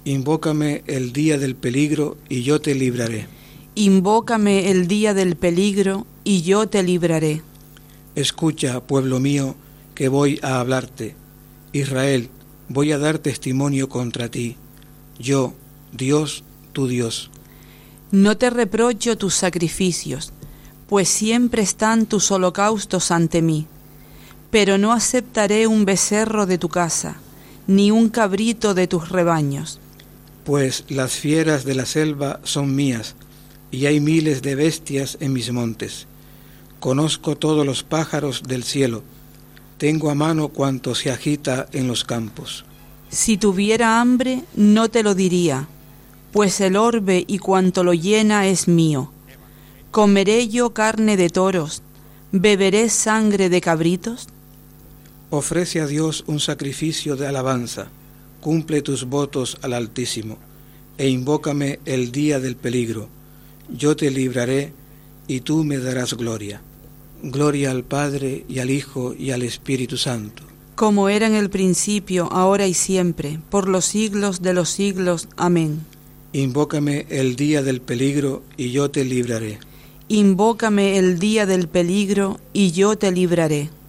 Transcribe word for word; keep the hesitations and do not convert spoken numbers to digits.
Invócame el día del peligro y yo te libraré. Invócame el día del peligro y yo te libraré. Escucha, pueblo mío, que voy a hablarte. Israel, voy a dar testimonio contra ti. Yo, Dios, tu Dios. No te reprocho tus sacrificios, pues siempre están tus holocaustos ante mí. Pero no aceptaré un becerro de tu casa, ni un cabrito de tus rebaños. Pues las fieras de la selva son mías, y hay miles de bestias en mis montes. Conozco todos los pájaros del cielo, tengo a mano cuanto se agita en los campos. Si tuviera hambre, no te lo diría, pues el orbe y cuanto lo llena es mío. ¿Comeré yo carne de toros? ¿Beberé sangre de cabritos? Ofrece a Dios un sacrificio de alabanza, cumple tus votos al Altísimo, e invócame el día del peligro. Yo te libraré, y tú me darás gloria. Gloria al Padre, y al Hijo, y al Espíritu Santo. Como era en el principio, ahora y siempre, por los siglos de los siglos. Amén. Invócame el día del peligro, y yo te libraré. Invócame el día del peligro, y yo te libraré.